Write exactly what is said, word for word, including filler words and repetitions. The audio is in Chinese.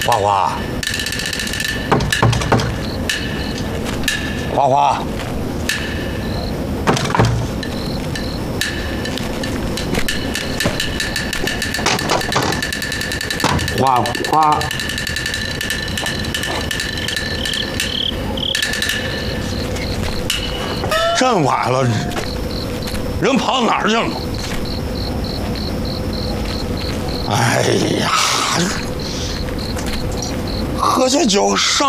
花花，花花，花花，这么晚了，人跑哪儿去了？哎呀，喝些酒上。